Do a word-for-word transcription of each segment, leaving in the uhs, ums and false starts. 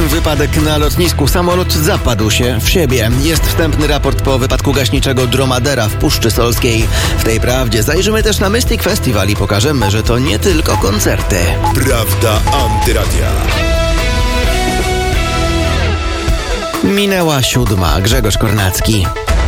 wypadek na lotnisku. Samolot zapadł się w siebie. Jest wstępny raport po wypadku gaśniczego Dromadera w Puszczy Solskiej. W tej prawdzie zajrzymy też na Mystic Festival i pokażemy, że to nie tylko koncerty. Prawda Antyradia. Minęła siódma. Grzegorz Kornacki.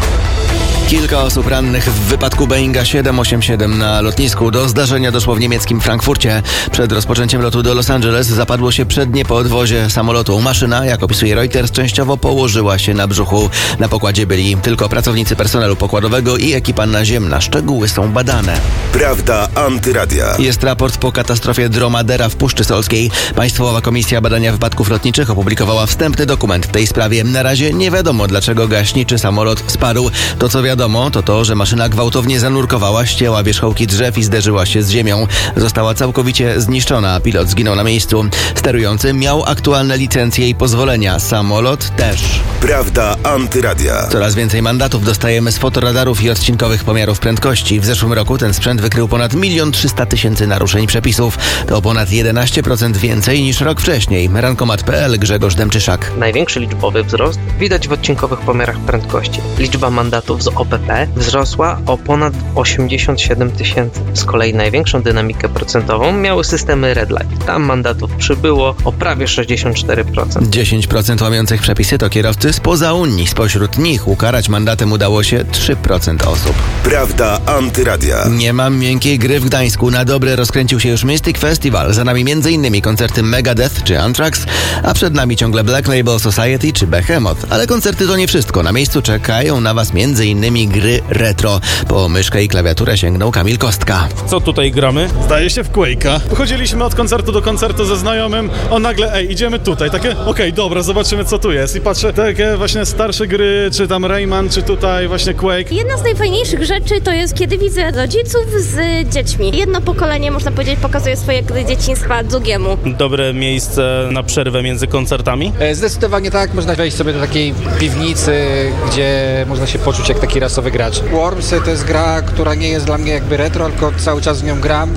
Kilka osób rannych w wypadku Boeinga siedem osiem siedem na lotnisku. Do zdarzenia doszło w niemieckim Frankfurcie. Przed rozpoczęciem lotu do Los Angeles zapadło się przednie podwozie samolotu. Maszyna, jak opisuje Reuters, częściowo położyła się na brzuchu. Na pokładzie byli tylko pracownicy personelu pokładowego i ekipa naziemna. Szczegóły są badane. Prawda Antyradia. Jest raport po katastrofie Dromadera w Puszczy Solskiej. Państwowa Komisja Badania Wypadków Lotniczych opublikowała wstępny dokument w tej sprawie. Na razie nie wiadomo, dlaczego gaśniczy samolot spadł. To co wiadomo, to to, że maszyna gwałtownie zanurkowała, ścięła wierzchołki drzew i zderzyła się z ziemią. Została całkowicie zniszczona. Pilot zginął na miejscu. Sterujący miał aktualne licencje i pozwolenia. Samolot też. Prawda Antyradia. Coraz więcej mandatów dostajemy z fotoradarów i odcinkowych pomiarów prędkości. W zeszłym roku ten sprzęt wykrył ponad milion trzysta tysięcy naruszeń przepisów. To ponad jedenaście procent więcej niż rok wcześniej. Rankomat kropka p l, Grzegorz Demczyszak. Największy liczbowy wzrost widać w odcinkowych pomiarach prędkości. Liczba mandatów z O P P wzrosła o ponad osiemdziesiąt siedem tysięcy. Z kolei największą dynamikę procentową miały systemy Red Light. Tam mandatów przybyło o prawie sześćdziesiąt cztery procent. dziesięć procent łamiących przepisy to kierowcy spoza Unii. Spośród nich ukarać mandatem udało się trzy procent osób. Prawda Antyradia. Nie mam miękkiej gry w Gdańsku. Na dobre rozkręcił się już Mystic Festival. Za nami m.in. koncerty Megadeth czy Anthrax, a przed nami ciągle Black Label Society czy Behemoth. Ale koncerty to nie wszystko. Na miejscu czekają na Was m.in. gry retro. Po myszkę i klawiaturę sięgnął Kamil Kostka. Co tutaj gramy? Zdaje się w Quake'a. Chodziliśmy od koncertu do koncertu ze znajomym, on nagle, ej, idziemy tutaj. Takie, okej, okay, dobra, zobaczymy co tu jest. I patrzę, takie właśnie starsze gry, czy tam Rayman, czy tutaj właśnie Quake. Jedna z najfajniejszych rzeczy to jest, kiedy widzę rodziców z dziećmi. Jedno pokolenie, można powiedzieć, pokazuje swoje gry dzieciństwa drugiemu. Dobre miejsce na przerwę między koncertami? Zdecydowanie tak, można wejść sobie do takiej piwnicy, gdzie można się poczuć jak taki rasowy gracz. Worms to jest gra, która nie jest dla mnie jakby retro, tylko cały czas w nią gram.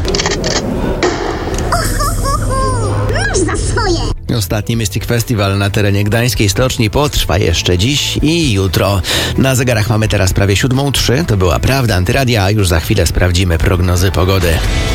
Masz za swoje! Ostatni Mystic Festival na terenie gdańskiej stoczni potrwa jeszcze dziś i jutro. Na zegarach mamy teraz prawie siódmą trzy. To była Prawda Antyradia, a już za chwilę sprawdzimy prognozy pogody.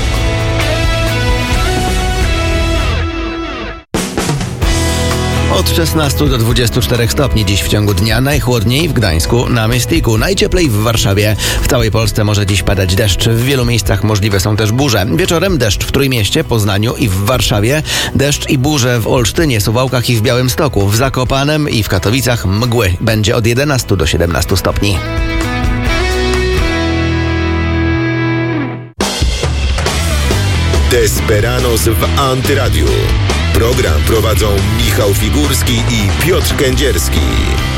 Od szesnastu do dwudziestu czterech stopni dziś w ciągu dnia. Najchłodniej w Gdańsku, na Mystiku, najcieplej w Warszawie. W całej Polsce może dziś padać deszcz. W wielu miejscach możliwe są też burze. Wieczorem deszcz w Trójmieście, Poznaniu i w Warszawie. Deszcz i burze w Olsztynie, Suwałkach i w Białymstoku. W Zakopanem i w Katowicach mgły. Będzie od jedenastu do siedemnastu stopni. Desperados w Antyradiu. Program prowadzą Michał Figurski i Piotr Kędzierski.